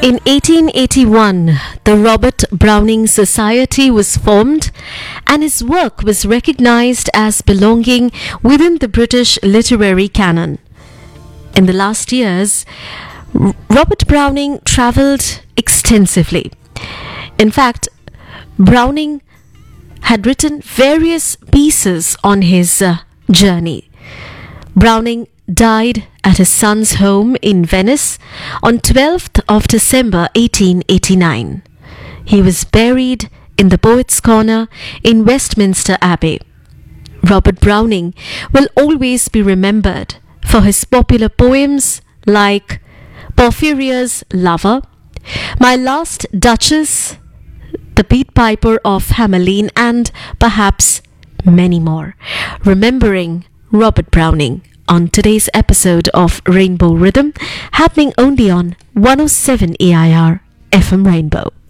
In 1881, the Robert Browning Society was formed and his work was recognized as belonging within the British literary canon. In the last years, Robert Browning travelled extensively. In fact, Browning had written various pieces on his journey. Browning died at his son's home in Venice on 12th of December 1889. He was buried in the Poets' Corner in Westminster Abbey. Robert Browning will always be remembered for his popular poems like Porphyria's Lover, My Last Duchess, The Pied Piper of Hamelin, and perhaps many more. Remembering Robert Browning on today's episode of Rainbow Rhythm, happening only on 107 AIR FM Rainbow.